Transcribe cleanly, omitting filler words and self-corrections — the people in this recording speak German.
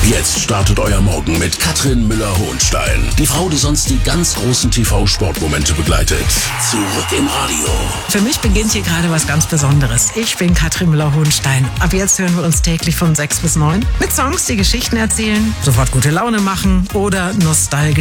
Jetzt startet euer Morgen mit Katrin Müller-Hohenstein. Die Frau, die sonst die ganz großen TV-Sportmomente begleitet. Zurück im Radio. Für mich beginnt hier gerade was ganz Besonderes. Ich bin Katrin Müller-Hohenstein. Ab jetzt hören wir uns täglich von 6 bis 9 mit Songs, die Geschichten erzählen, sofort gute Laune machen oder nostalgisch